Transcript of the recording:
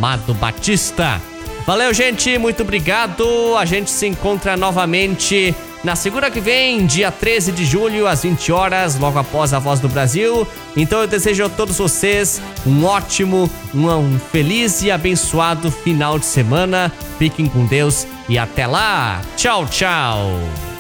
Amado Batista. Valeu, gente, muito obrigado. A gente se encontra novamente na segunda que vem, dia 13 de julho, às 20 horas, logo após a Voz do Brasil. Então eu desejo a todos vocês um ótimo, um feliz e abençoado final de semana. Fiquem com Deus e até lá. Tchau, tchau.